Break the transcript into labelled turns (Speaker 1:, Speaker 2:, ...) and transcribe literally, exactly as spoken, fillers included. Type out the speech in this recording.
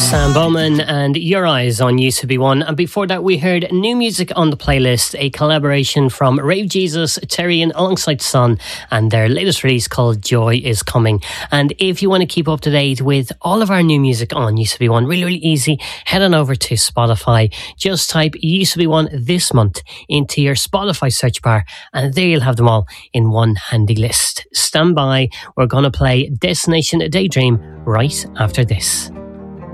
Speaker 1: Sam Bowman and Your Eyes on U C B one. And before that, we heard new music on the playlist, a collaboration from Rave Jesus, Terrian alongside Sun, and their latest release called Joy Is Coming. And if you want to keep up to date with all of our new music on U C B one, really, really easy, head on over to Spotify. Just type U C B one this month into your Spotify search bar, and there you'll have them all in one handy list. Stand by, we're going to play Destination Daydream right after this.